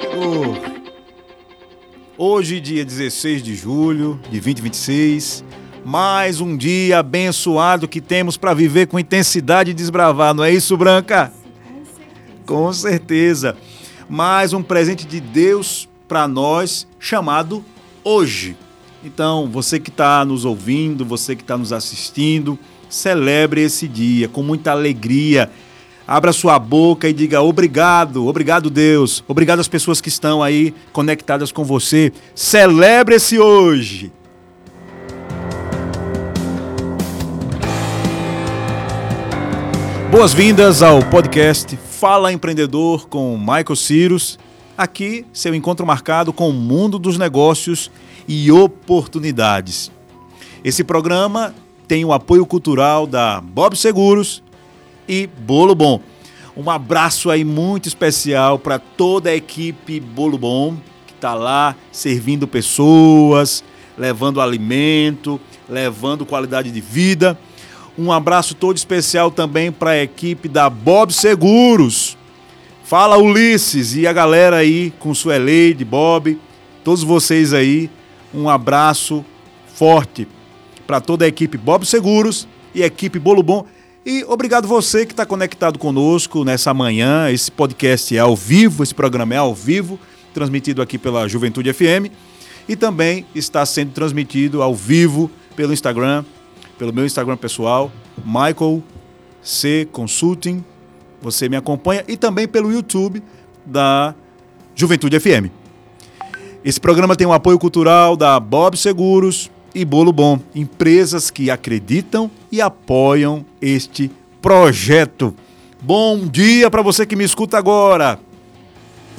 amigo! Hoje, dia 16 de julho de 2026, mais um dia abençoado que temos para viver com intensidade e desbravar, não é isso, Branca? Com certeza. Mais um presente de Deus para nós, chamado hoje. Então, você que está nos ouvindo, você que está nos assistindo, celebre esse dia com muita alegria. Abra sua boca e diga obrigado, obrigado Deus, obrigado às pessoas que estão aí conectadas com você. Celebre esse hoje. Boas-vindas ao podcast Fala Empreendedor com Michael Cyrus. Aqui, seu encontro marcado com o mundo dos negócios e oportunidades. Esse programa tem o apoio cultural da Bob Seguros e Bolo Bom. Um abraço aí muito especial para toda a equipe Bolo Bom, que está lá servindo pessoas, levando alimento, levando qualidade de vida. Um abraço todo especial também para a equipe da Bob Seguros. Fala Ulisses e a galera aí com Sueleide, Bob, todos vocês aí, um abraço forte para toda a equipe Bob Seguros e a equipe Bolo Bom. E obrigado você que está conectado conosco nessa manhã. Esse podcast é ao vivo, esse programa é ao vivo, transmitido aqui pela Juventude FM e também está sendo transmitido ao vivo pelo Instagram, pelo meu Instagram pessoal, Michael C. Consulting. Você me acompanha e também pelo YouTube da Juventude FM. Esse programa tem um apoio cultural da Bob Seguros e Bolo Bom, empresas que acreditam e apoiam este projeto. Bom dia para você que me escuta agora.